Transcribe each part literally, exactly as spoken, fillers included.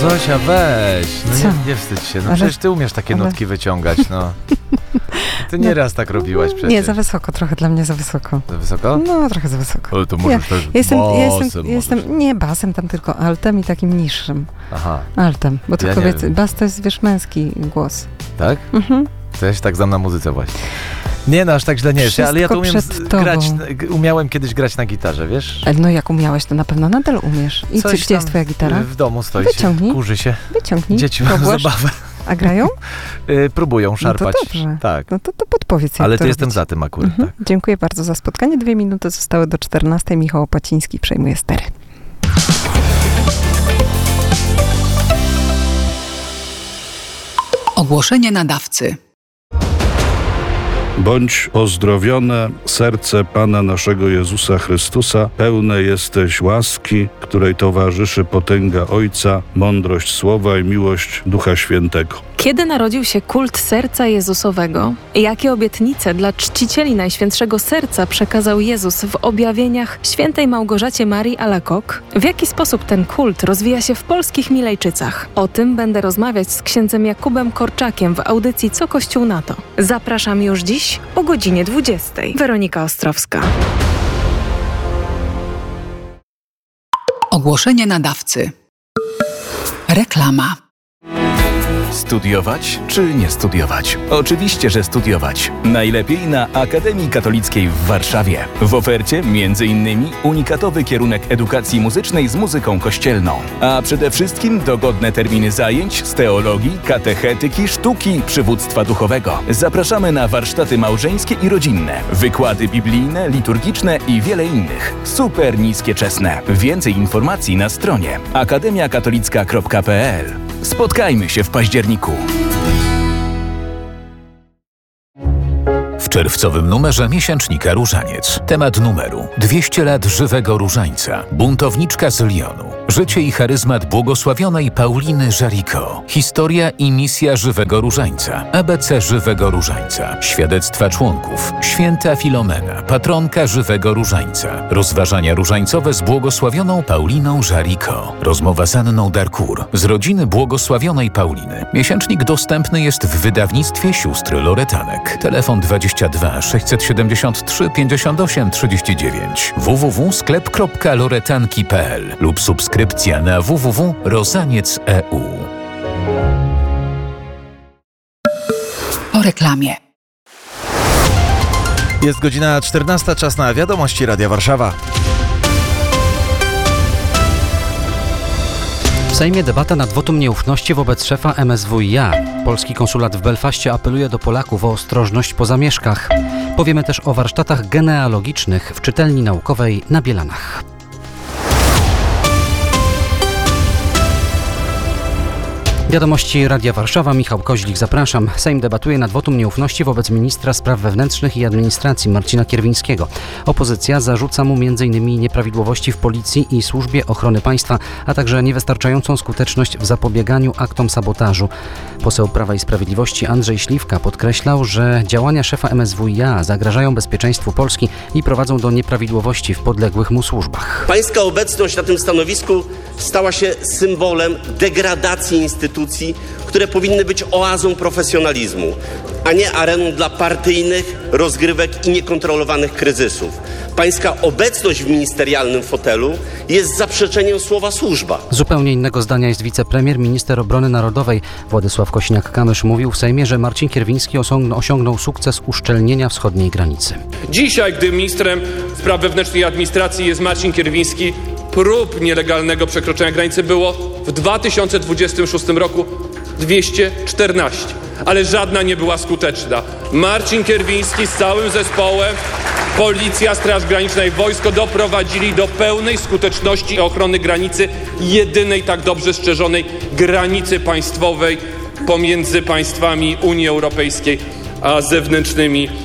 Zosia, weź. No Co? nie, nie wstydź się. No Ale- przecież ty umiesz takie ale- nutki wyciągać, no. Ty nieraz tak robiłaś przecież. Nie, za wysoko, trochę dla mnie za wysoko. Za wysoko? No, trochę za wysoko. Ale to możesz też Jestem, basem jestem, możesz. jestem, nie basem, tam tylko altem i takim niższym Aha, altem, bo to Ja nie kobiety, wiem. bas to jest, wiesz, męski głos. tak? Mhm. To ja się tak znam na muzyce właśnie. Nie, no aż tak źle nie jest, ale ja to umiem Wszystko z- przed tobą. grać, g- umiałem kiedyś grać na gitarze, wiesz? Ale no jak umiałeś, to na pewno nadal umiesz. I co, Coś gdzie jest tam twoja gitara? W domu stoi, Wyciągnij. się, kurzy się. Wyciągnij, Dzieci mają pobłaż. zabawę. A grają? Y, próbują No to szarpać. dobrze. Tak, No to, to podpowiedz, jak ale to to jestem robić. za tym akurat, Mhm. tak. Dziękuję bardzo za spotkanie. Dwie minuty zostały do czternastej. Michał Opaciński przejmuje stery. Ogłoszenie nadawcy. Bądź pozdrowione serce Pana naszego Jezusa Chrystusa, pełne jesteś łaski, której towarzyszy potęga Ojca, mądrość Słowa i miłość Ducha Świętego. Kiedy narodził się kult Serca Jezusowego? Jakie obietnice dla czcicieli Najświętszego Serca przekazał Jezus w objawieniach świętej Małgorzacie Marii Alacoque? W jaki sposób ten kult rozwija się w polskich Milejczycach? O tym będę rozmawiać z księdzem Jakubem Korczakiem w audycji Co Kościół na to. Zapraszam już dziś o godzinie dwudziestej. Weronika Ostrowska. Ogłoszenie nadawcy. Reklama. Studiować czy nie studiować? Oczywiście, że studiować. Najlepiej na Akademii Katolickiej w Warszawie. W ofercie między innymi unikatowy kierunek edukacji muzycznej z muzyką kościelną. A przede wszystkim dogodne terminy zajęć z teologii, katechetyki, sztuki, przywództwa duchowego. Zapraszamy na warsztaty małżeńskie i rodzinne, wykłady biblijne, liturgiczne i wiele innych. Super niskie czesne. Więcej informacji na stronie akademia katolicka kropka p l. Spotkajmy się w październiku. W czerwcowym numerze miesięcznika Różaniec. Temat numeru: dwieście lat żywego różańca. Buntowniczka z Lyonu. Życie i charyzmat błogosławionej Pauliny Jaricot. Historia i misja żywego różańca. A B C żywego różańca. Świadectwa członków. Święta Filomena, patronka żywego różańca. Rozważania różańcowe z błogosławioną Pauliną Jaricot. Rozmowa z Anną Darcourt z rodziny błogosławionej Pauliny. Miesięcznik dostępny jest w wydawnictwie sióstr Loretanek. Telefon dwadzieścia dwa sześćset siedemdziesiąt trzy pięćdziesiąt osiem trzydzieści dziewięć w w w kropka sklep kropka loretanki kropka p l lub subskrypcja na w w w kropka rozaniec kropka e u. Po reklamie. Jest godzina czternasta, czas na wiadomości Radia Warszawa. W Sejmie debata nad wotum nieufności wobec szefa M S W i A. Polski konsulat w Belfaście apeluje do Polaków o ostrożność po zamieszkach. Powiemy też o warsztatach genealogicznych w czytelni naukowej na Bielanach. Wiadomości Radia Warszawa, Michał Koźlik, zapraszam. Sejm debatuje nad wotum nieufności wobec ministra spraw wewnętrznych i administracji Marcina Kierwińskiego. Opozycja zarzuca mu między innymi nieprawidłowości w Policji i Służbie Ochrony Państwa, a także niewystarczającą skuteczność w zapobieganiu aktom sabotażu. Poseł Prawa i Sprawiedliwości Andrzej Śliwka podkreślał, że działania szefa M S W i A zagrażają bezpieczeństwu Polski i prowadzą do nieprawidłowości w podległych mu służbach. Pańska obecność na tym stanowisku stała się symbolem degradacji instytucji, które powinny być oazą profesjonalizmu, a nie areną dla partyjnych rozgrywek i niekontrolowanych kryzysów. Pańska obecność w ministerialnym fotelu jest zaprzeczeniem słowa służba. Zupełnie innego zdania jest wicepremier, minister obrony narodowej Władysław Kosiniak-Kamysz. Mówił w Sejmie, że Marcin Kierwiński osiągnął, osiągnął sukces uszczelnienia wschodniej granicy. Dzisiaj, gdy ministrem spraw wewnętrznych i administracji jest Marcin Kierwiński, prób nielegalnego przekroczenia granicy było w dwa tysiące dwudziestym szóstym roku dwieście czternaście, ale żadna nie była skuteczna. Marcin Kierwiński z całym zespołem, Policja, Straż Graniczna i wojsko doprowadzili do pełnej skuteczności ochrony granicy, jedynej tak dobrze strzeżonej granicy państwowej pomiędzy państwami Unii Europejskiej a zewnętrznymi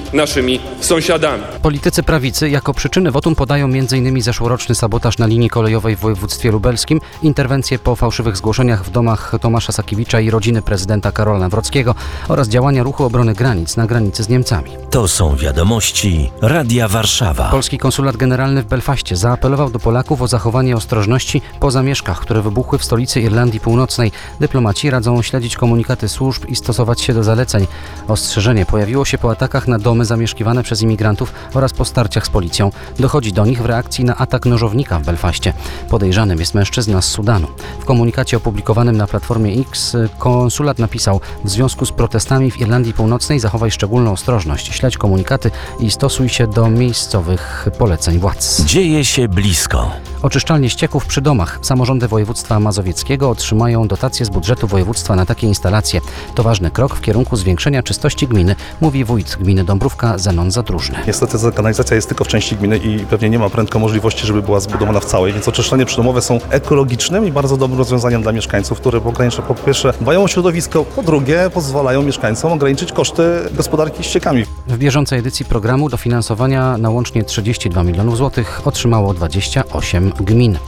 naszymi sąsiadami. Politycy prawicy jako przyczyny wotum podają m.in. zeszłoroczny sabotaż na linii kolejowej w województwie lubelskim, interwencje po fałszywych zgłoszeniach w domach Tomasza Sakiewicza i rodziny prezydenta Karola Nawrockiego oraz działania Ruchu Obrony Granic na granicy z Niemcami. To są wiadomości Radia Warszawa. Polski konsulat generalny w Belfaście zaapelował do Polaków o zachowanie ostrożności po zamieszkach, które wybuchły w stolicy Irlandii Północnej. Dyplomaci radzą śledzić komunikaty służb i stosować się do zaleceń. Ostrzeżenie pojawiło się po atakach na domy zamieszkiwane przez imigrantów oraz po starciach z policją. Dochodzi do nich w reakcji na atak nożownika w Belfaście. Podejrzanym jest mężczyzna z Sudanu. W komunikacie opublikowanym na platformie X konsulat napisał: w związku z protestami w Irlandii Północnej zachowaj szczególną ostrożność, śledź komunikaty i stosuj się do miejscowych poleceń władz. Dzieje się blisko. Oczyszczalnie ścieków przy domach. Samorządy województwa mazowieckiego otrzymają dotacje z budżetu województwa na takie instalacje. To ważny krok w kierunku zwiększenia czystości gminy, mówi wójt gminy Dąbrówka Zenon Zadróżny. Niestety ta kanalizacja jest tylko w części gminy i pewnie nie ma prędko możliwości, żeby była zbudowana w całej, więc oczyszczalnie przydomowe są ekologicznym i bardzo dobrym rozwiązaniem dla mieszkańców, które ogranicza, po pierwsze dbają o środowisko, po drugie pozwalają mieszkańcom ograniczyć koszty gospodarki ściekami. W bieżącej edycji programu dofinansowania na łącznie trzydzieści dwa milionów złotych otrzymało dwadzieścia osiem gmin.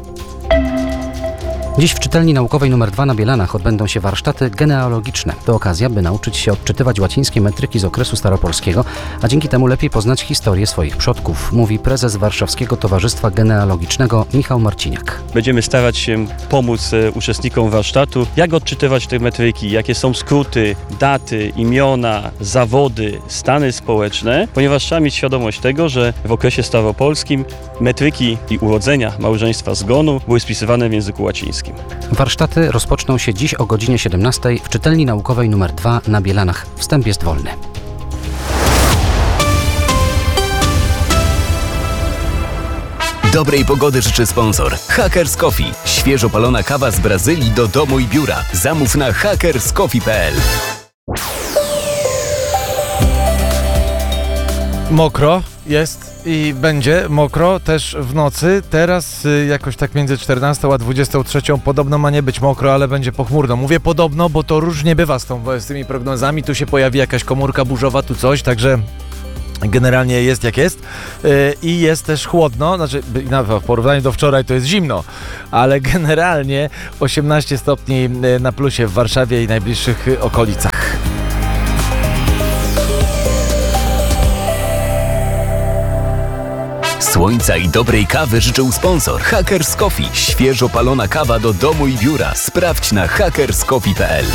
Dziś w czytelni naukowej numer dwa na Bielanach odbędą się warsztaty genealogiczne. To okazja, by nauczyć się odczytywać łacińskie metryki z okresu staropolskiego, a dzięki temu lepiej poznać historię swoich przodków, mówi prezes Warszawskiego Towarzystwa Genealogicznego Michał Marciniak. Będziemy starać się pomóc uczestnikom warsztatu, jak odczytywać te metryki, jakie są skróty, daty, imiona, zawody, stany społeczne, ponieważ trzeba mieć świadomość tego, że w okresie staropolskim metryki i urodzenia, małżeństwa, zgonu były spisywane w języku łacińskim. Warsztaty rozpoczną się dziś o godzinie siedemnastej w czytelni naukowej numer dwa na Bielanach. Wstęp jest wolny. Dobrej pogody życzy sponsor Hackers Coffee. Świeżo palona kawa z Brazylii do domu i biura. Zamów na hackers coffee kropka p l. Mokro jest i będzie mokro też w nocy. Teraz y, jakoś tak między czternastą a dwudziestą trzecią podobno ma nie być mokro, ale będzie pochmurno. Mówię podobno, bo to różnie bywa z, tą, z tymi prognozami. Tu się pojawi jakaś komórka burzowa, tu coś, także generalnie jest jak jest. Yy, I jest też chłodno, znaczy w porównaniu do wczoraj to jest zimno, ale generalnie osiemnaście stopni na plusie w Warszawie i najbliższych okolicach. Słońca i dobrej kawy życzył sponsor Hackers Coffee. Świeżo palona kawa do domu i biura. Sprawdź na hackers coffee kropka p l.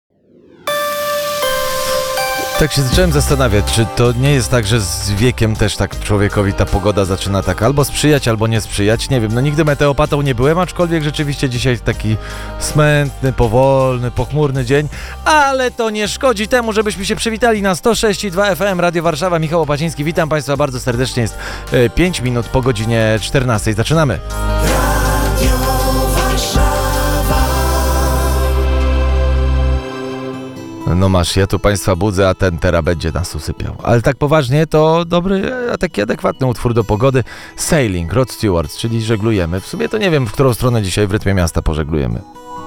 Tak się zacząłem zastanawiać, czy to nie jest tak, że z wiekiem też tak człowiekowi ta pogoda zaczyna tak albo sprzyjać, albo nie sprzyjać. Nie wiem, no nigdy meteopatą nie byłem, aczkolwiek rzeczywiście dzisiaj taki smętny, powolny, pochmurny dzień, ale to nie szkodzi temu, żebyśmy się przywitali na sto sześć i dwa F M Radio Warszawa. Michał Opaciński, witam Państwa bardzo serdecznie. Jest pięć minut po godzinie czternastej. Zaczynamy. No masz, ja tu Państwa budzę, a ten teraz będzie nas usypiał. Ale tak poważnie, to dobry, a taki adekwatny utwór do pogody. Sailing, Rod Stewart, czyli żeglujemy. W sumie to nie wiem, w którą stronę dzisiaj w rytmie miasta pożeglujemy.